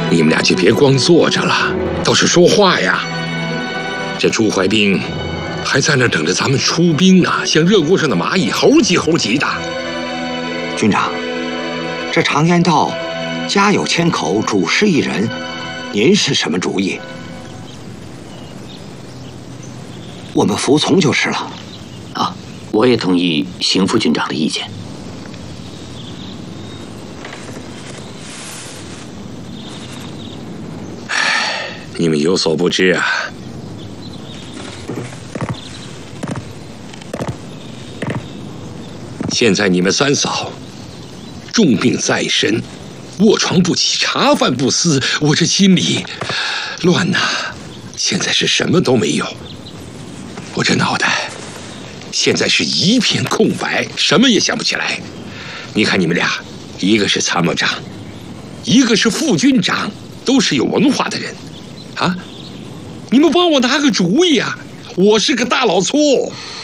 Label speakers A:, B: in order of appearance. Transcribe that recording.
A: 你们俩就别光坐着了，倒是说话呀！这朱怀兵还在那等着咱们出兵呢，像热锅上的蚂蚁，猴急猴急的。
B: 军长，这常言道，家有千口，主事一人，您是什么主意？我们服从就是了。
C: 啊，我也同意邢副军长的意见。
A: 你们有所不知啊，现在你们三嫂重病在身，卧床不起，茶饭不思，我这心里乱呐。现在是什么都没有，我这脑袋现在是一片空白，什么也想不起来。你看你们俩，一个是参谋长，一个是副军长，都是有文化的人啊，你们帮我拿个主意啊！我是个大老粗。